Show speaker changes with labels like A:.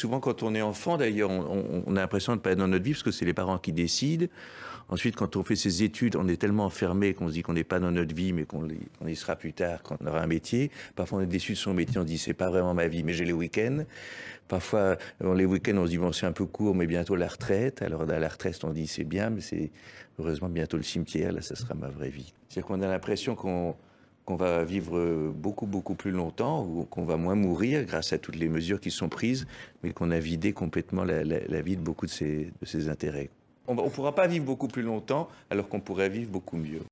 A: souvent quand on est enfant, d'ailleurs, on a l'impression de ne pas être dans notre vie parce que c'est les parents qui décident. Ensuite, quand on fait ses études, on est tellement enfermé qu'on se dit qu'on n'est pas dans notre vie, mais qu'on y sera plus tard quand on aura un métier. Parfois, on est déçu de son métier, on se dit c'est pas vraiment ma vie, mais j'ai les week-ends. Parfois, les week-ends, on se dit bon, c'est un peu court, mais bientôt la retraite. Alors, à la retraite, on dit c'est bien, mais c'est heureusement bientôt le cimetière. Là, ça sera ma vraie vie. C'est-à-dire qu'on a l'impression qu'on va vivre beaucoup, beaucoup plus longtemps, ou qu'on va moins mourir grâce à toutes les mesures qui sont prises, mais qu'on a vidé complètement la vie de beaucoup de ses intérêts. On ne pourra pas vivre beaucoup plus longtemps, alors qu'on pourrait vivre beaucoup mieux.